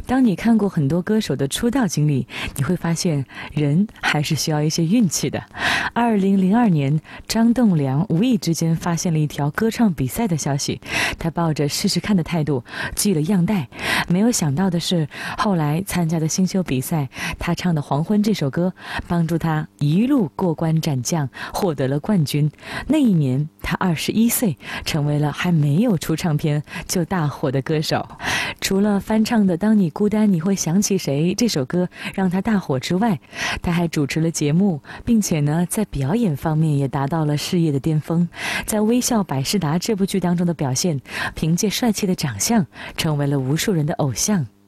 当你看过很多歌手的出道经历，你会发现人还是需要一些运气的。2002年，张栋梁无意之间发现了一条歌唱比赛的消息，他抱着试试看的态度寄了样带。没有想到的是，后来参加的新秀比赛，他唱的《黄昏》这首歌帮助他一路过关斩将，获得了冠军。那一年他21岁，成为了还没有出唱片就大火的歌手。除了翻唱的《当你孤单你会想起谁》这首歌让他大火之外，他还主持了节目，并且呢在表演方面也达到了事业的巅峰。在《微笑百事达》这部剧当中的表现，凭借帅气的长相成为了无数人的偶像。